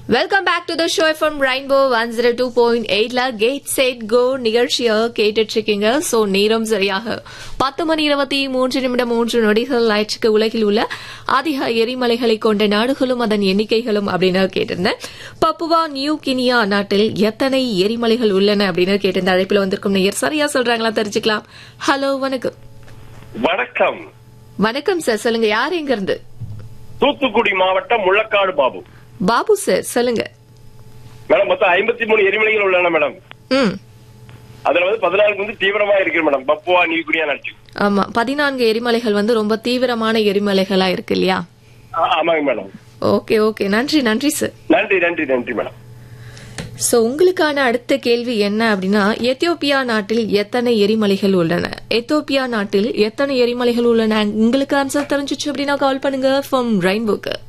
Welcome back to the show from rainbow 102.8ல gate set go நிகழ்ச்சியை கேட்டுட்டு இருக்கீங்க. So நேரம் சரியாக 10:23 ஆயிடுச்சுக்கு. உலகில் உள்ள அதிக எரிமலைகளை கொண்ட நாடுகளும் அதன் எண்ணிக்கைகளும் அப்படின்னு கேட்டிருந்தேன். பப்புவா நியூ கினியா நாட்டில் எத்தனை எரிமலைகள் உள்ளன அப்படின்னு கேட்டிருந்த அழைப்பில் வந்திருக்கும் நேயர் சரியா சொல்றாங்களா தெரிஞ்சுக்கலாம். ஹலோ, வணக்கம். வணக்கம். வணக்கம் சார், சொல்லுங்க. யார் எங்க இருந்து? தூத்துக்குடி மாவட்டம் முள்ளக்காடு பாபு. பாபு சார், சொல்லுங்க. மேடம், மொத்தம் 53 எரிமலைகள் உள்ளன மேடம். அதுல 14 தீவிரமா இருக்கு மேடம். பப்புவா நியூ கினியா நாட்டு. ஆமா, 14 எரிமலைகள் ரொம்ப தீவிரமான எரிமலைகளா இருக்கு இல்லையா? ஆமாங்க மேடம். ஓகே ஓகே, நன்றி நன்றி சார். நன்றி நன்றி நன்றி மேடம். சோ உங்களுக்கான அடுத்த கேள்வி என்ன அப்படின்னா, எத்தியோப்பியா நாட்டில் எத்தனை எரிமலைகள் உள்ளன? எத்தியோப்பியா நாட்டில் எத்தனை எரிமலைகள் உள்ளன? உங்களுக்கு ஆன்சர் தெரிஞ்சிச்சு அப்படின்னா கால் பண்ணுங்க ஃப்ரம் ரெயின்போக்கு.